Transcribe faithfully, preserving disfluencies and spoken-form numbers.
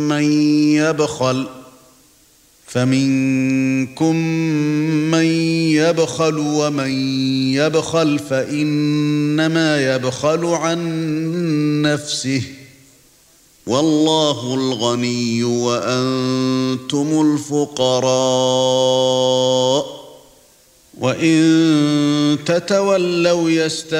مَن يَبْخَلُ فَمِنكُم مَّن يَبْخَلُ وَمَن يَبْخَلْ فَإِنَّمَا يَبْخَلُ عَن نَّفْسِهِ وَاللَّهُ الْغَنِيُّ وَأَنتُمُ الْفُقَرَاءُ وَإِن تَتَوَلَّوْا يَسْتَبْدِلْ